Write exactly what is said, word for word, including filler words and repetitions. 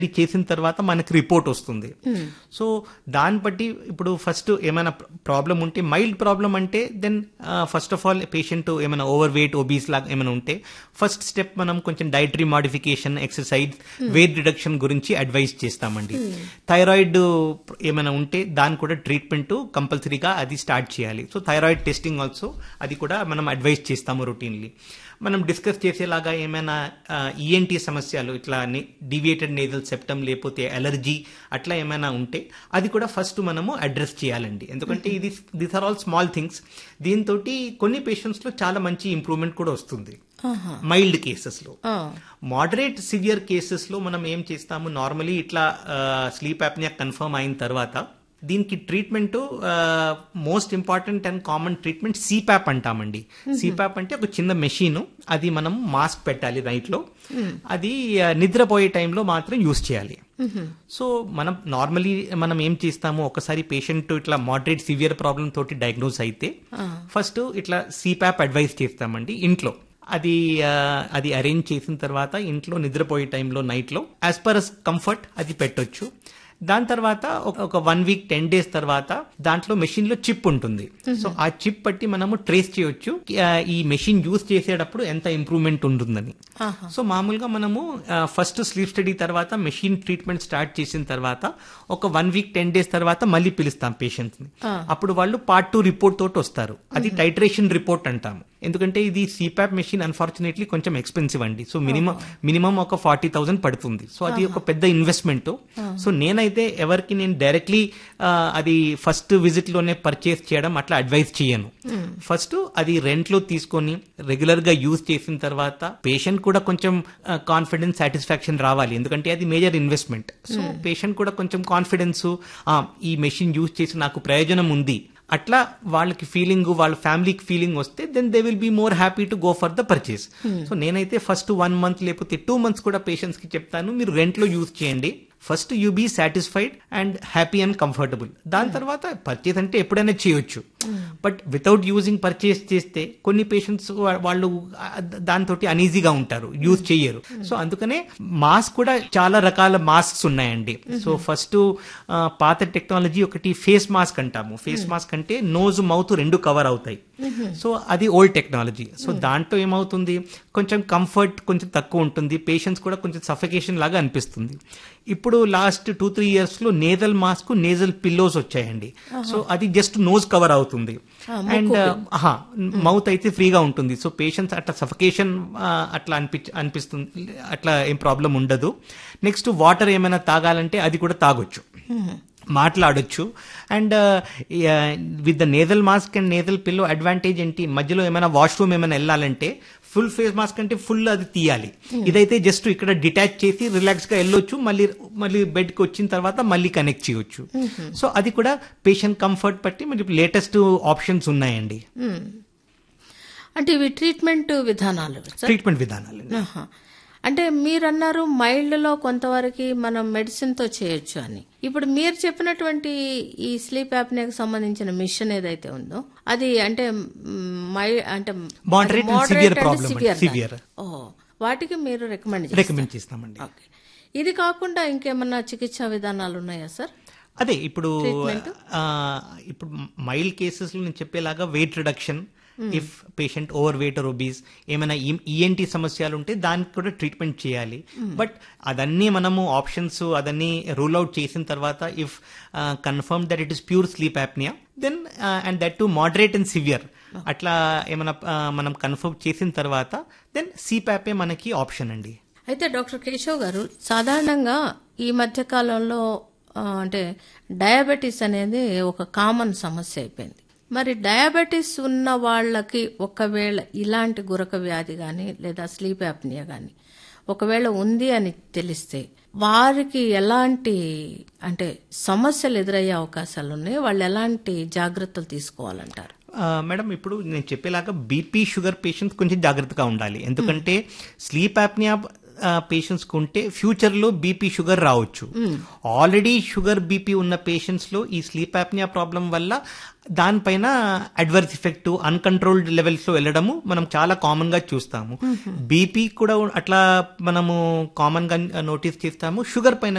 చేసిన తర్వాత మనకి రిపోర్ట్ వస్తుంది. సో దాన్ని బట్టి ఇప్పుడు ఫస్ట్ ఏమైనా ప్రాబ్లం ఉంటే, మైల్డ్ ప్రాబ్లం అంటే then first of all patient ఏమైనా ఓవర్ వెయిట్ ఒబీస్ లాగా ఏమైనా ఉంటే ఫస్ట్ స్టెప్ మనం కొంచెం dietary modification, exercise, weight reduction గురించి అడ్వైస్ చేస్తామండి. థైరాయిడ్ ఏమైనా ఉంటే దాని కూడా ట్రీట్మెంట్ కంపల్సరీగా అది స్టార్ట్ చేయాలి. సో థైరాయిడ్ టెస్టింగ్ ఆల్సో అది కూడా మనం అడ్వైస్ చేస్తాము రొటీన్లీ. మనం డిస్కస్ చేసేలాగా ఏమైనా ఈఎన్టీ సమస్యలు, ఇట్లా డివియేటెడ్ నేజల్ సెప్టమ్ లేకపోతే అలర్జీ అట్లా ఏమైనా ఉంటే అది కూడా ఫస్ట్ మనము అడ్రస్ చేయాలండి. ఎందుకంటే ఇది this are all small things. దీంతో కొన్ని పేషెంట్స్ లో చాలా మంచి ఇంప్రూవ్మెంట్ కూడా వస్తుంది మైల్డ్ కేసెస్ లో. మోడరేట్ సివియర్ కేసెస్ లో మనం ఏం చేస్తాము, నార్మలీ ఇట్లా స్లీప్ యాప్నియా కన్ఫర్మ్ అయిన తర్వాత దీనికి treatment most important and common treatment CPAP అంటామండి. సిపాప్ అంటే ఒక చిన్న మెషిన్, అది మనం మాస్క్ పెట్టాలి నైట్ లో, అది నిద్రపోయే టైంలో మాత్రం యూజ్ చేయాలి. సో మనం నార్మలీ మనం ఏం చేస్తాము, ఒకసారి పేషెంట్ ఇట్లా మోడరేట్ సివియర్ ప్రాబ్లం తోటి డయాగ్నోస్ అయితే ఫస్ట్ ఇట్లా సిపాప్ అడ్వైస్ చేస్తామండి ఇంట్లో. అది అది అరేంజ్ చేసిన తర్వాత ఇంట్లో నిద్రపోయే టైంలో నైట్ లో యాజ్ పర్ కంఫర్ట్ అది పెట్టొచ్చు. దాని తర్వాత ఒక వన్ వీక్ టెన్ డేస్ తర్వాత దాంట్లో మెషిన్ లో చిప్ ఉంటుంది. సో ఆ చిప్ బట్టి మనము ట్రేస్ చేయొచ్చు ఈ మెషిన్ యూజ్ చేసేటప్పుడు ఎంత ఇంప్రూవ్మెంట్ ఉంటుందని. సో మామూలుగా మనము ఫస్ట్ స్లీప్ స్టడీ తర్వాత మెషిన్ ట్రీట్మెంట్ స్టార్ట్ చేసిన తర్వాత ఒక వన్ వీక్ టెన్ డేస్ తర్వాత మళ్ళీ పిలుస్తాం పేషెంట్స్ ని. అప్పుడు వాళ్ళు పార్ట్ టూ రిపోర్ట్ తోటి వస్తారు. అది టైట్రేషన్ రిపోర్ట్ అంటాము. ఎందుకంటే ఇది సిపాప్ మెషిన్ అన్ఫార్చునేట్లీ కొంచెం ఎక్స్పెన్సివ్ అండి. సో మినిమం మినిమం ఒక ఫార్టీ థౌసండ్ పడుతుంది. సో అది ఒక పెద్ద ఇన్వెస్ట్మెంట్. సో నేనైతే ఎవరికి నేను డైరెక్ట్లీ అది ఫస్ట్ విజిట్ లోనే పర్చేస్ చేయడం అట్లా అడ్వైస్ చేయను. ఫస్ట్ అది రెంట్ లో తీసుకొని రెగ్యులర్ గా యూజ్ చేసిన తర్వాత పేషెంట్ కూడా కొంచెం కాన్ఫిడెన్స్, సాటిస్ఫాక్షన్ రావాలి. ఎందుకంటే అది మేజర్ ఇన్వెస్ట్మెంట్. సో పేషెంట్ కూడా కొంచెం కాన్ఫిడెన్స్, ఈ మెషిన్ యూజ్ చేసి నాకు ప్రయోజనం ఉంది అట్లా వాళ్ళకి ఫీలింగ్, వాళ్ళ ఫ్యామిలీకి ఫీలింగ్ వస్తే then they will be more happy to go for the purchase. So నేనైతే ఫస్ట్ వన్ మంత్ లేకపోతే టూ మంత్స్ కూడా పేషెంట్స్ కి చెప్తాను, మీరు రెంట్ లో యూజ్ చేయండి. First you be satisfied and happy and comfortable. దాని తర్వాత పర్చేస్ అంటే ఎప్పుడైనా చేయొచ్చు. బట్ వితౌట్ యూజింగ్ పర్చేస్ చేస్తే కొన్ని పేషెంట్స్ వాళ్ళు దాంతో అనీజీగా ఉంటారు, యూజ్ చేయరు. సో అందుకనే మాస్క్ కూడా చాలా రకాల మాస్క్స్ ఉన్నాయండి. సో ఫస్ట్ పాత టెక్నాలజీ ఒకటి ఫేస్ మాస్క్ అంటాము. ఫేస్ మాస్క్ అంటే నోజ్, మౌత్ రెండు కవర్ అవుతాయి. సో అది ఓల్డ్ టెక్నాలజీ. సో దాంట్లో ఏమవుతుంది, కొంచెం కంఫర్ట్ కొంచెం తక్కువ ఉంటుంది, పేషెంట్స్ కూడా కొంచెం సఫికేషన్ లాగా అనిపిస్తుంది. ఇప్పుడు లాస్ట్ టూ త్రీ ఇయర్స్ లో నేజల్ మాస్క్, నేజల్ పిల్లోస్ వచ్చాయండి. సో అది జస్ట్ నోజ్ కవర్ అవుతుంది అండ్ మౌత్ అయితే ఫ్రీగా ఉంటుంది. సో పేషెంట్స్ అట్లా సఫికేషన్ అట్లా అనిపి అనిపిస్తుంది అట్లా ఏం ప్రాబ్లం ఉండదు. నెక్స్ట్ వాటర్ ఏమైనా తాగాలంటే అది కూడా తాగొచ్చు, మాట్లాడొచ్చు. And with the nasal mask and nasal pillow advantage ఏంటి, మధ్యలో ఏమైనా వాష్రూమ్ ఏమైనా వెళ్ళాలంటే ఫుల్ ఫేస్ మాస్క్ అంటే ఫుల్ అది తీయాలి. ఇదైతే జస్ట్ ఇక్కడ డిటాచ్ చేసి రిలాక్స్ గా వెళ్ళొచ్చు, మళ్ళీ మళ్ళీ బెడ్ కి వచ్చిన తర్వాత మళ్ళీ కనెక్ట్ చేయొచ్చు. సో అది కూడా పేషెంట్ కంఫర్ట్ బట్టి మరి లేటెస్ట్ ఆప్షన్స్ ఉన్నాయండి. అంటే ఇవి ట్రీట్మెంట్ విధానాలు ట్రీట్మెంట్ విధానాలు అంటే మీరు అన్నారు మైల్డ్ లో కొంతవరకు మనం మెడిసిన్ తో చేయొచ్చు అని. ఇప్పుడు మీరు చెప్పినటువంటి ఈ స్లీప్ యాప్నియాకి సంబంధించిన మిషన్ ఏదైతే ఉందో అది అంటే అంటే సివియర్, ఓ వాటికి మీరు రికమెండ్ రికమెండ్ చేస్తామండి. ఇది కాకుండా ఇంకేమన్నా చికిత్సా విధానాలు ఉన్నాయా సార్? అదే ఇప్పుడు ఇప్పుడు మైల్డ్ కేసెస్ లో నేను చెప్పేలాగా weight reduction, if patient over weight are obese, ఏమైనా ఈఎన్టీ సమస్యలు ఉంటే దానికి కూడా ట్రీట్మెంట్ చేయాలి. బట్ అదన్నీ మనము ఆప్షన్స్ అదన్నీ రూల్ అవుట్ చేసిన తర్వాత if confirm that it is pure sleep apnoea then and that to moderate and severe అట్లా ఏమైనా మనం కన్ఫర్మ్ చేసిన తర్వాత దెన్ సిపాపే మనకి ఆప్షన్ అండి. అయితే డాక్టర్ కేశవ్ గారు, సాధారణంగా ఈ మధ్య కాలంలో అంటే డయాబెటీస్ అనేది ఒక కామన్ సమస్య అయిపోయింది. మరి డయాబెటీస్ ఉన్న వాళ్ళకి ఒకవేళ ఇలాంటి గురక వ్యాధి కానీ లేదా స్లీప్ యాప్నియా కానీ ఒకవేళ ఉంది అని తెలిస్తే వారికి ఎలాంటి అంటే సమస్యలు ఎదురయ్యే అవకాశాలు ఉన్నాయి, వాళ్ళు ఎలాంటి జాగ్రత్తలు తీసుకోవాలంటారు? మేడం, ఇప్పుడు నేను చెప్పేలాగా బీపీ షుగర్ పేషెంట్స్ కొంచెం జాగ్రత్తగా ఉండాలి. ఎందుకంటే స్లీప్ యాప్నియా పేషెంట్స్ కు ఉంటే ఫ్యూచర్ లో బీపీ షుగర్ రావచ్చు. ఆల్రెడీ షుగర్ బీపీ ఉన్న పేషెంట్స్ లో ఈ స్లీప్ యాప్నియా ప్రాబ్లం వల్ల దానిపైన అడ్వర్స్ ఎఫెక్ట్ అన్కంట్రోల్డ్ లెవెల్స్ లో వెళ్ళడము మనం చాలా కామన్ గా చూస్తాము. బీపీ కూడా అట్లా మనము కామన్ గా నోటీస్ చేస్తాము. షుగర్ పైన